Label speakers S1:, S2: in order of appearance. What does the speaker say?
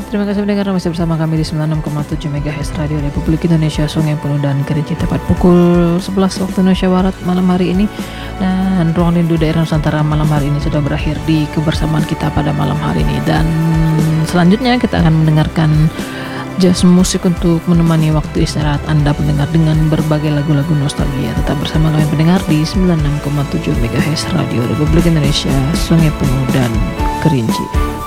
S1: Terima kasih mendengar, masih bersama kami di 96,7 MHz Radio Republik Indonesia, Sungai Penuh dan Kerinci, tepat pukul 11 waktu Indonesia Barat malam hari ini. Dan Ruang Rindu Daerah Nusantara malam hari ini sudah berakhir di kebersamaan kita pada malam hari ini. Dan selanjutnya kita akan mendengarkan jazz musik untuk menemani waktu istirahat Anda pendengar dengan berbagai lagu-lagu nostalgia. Tetap bersama kami pendengar di 96,7 MHz Radio Republik Indonesia, Sungai Penuh dan Kerinci.